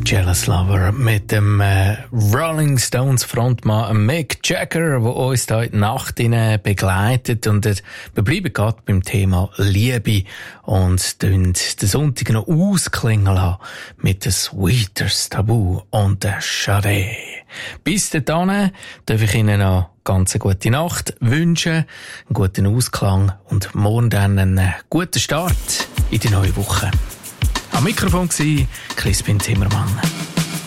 Jealous Lover mit dem Rolling Stones Frontmann Mick Jagger, der uns da in die Nacht begleitet. Und wir bleiben gerade beim Thema Liebe und den Sonntag noch ausklingen lassen mit den Sweeters Tabu und der Charé. Bis dahin darf ich Ihnen noch ganz eine gute Nacht wünschen, einen guten Ausklang und morgen dann einen guten Start in die neue Woche. Am Mikrofon war Crispin Zimmermann.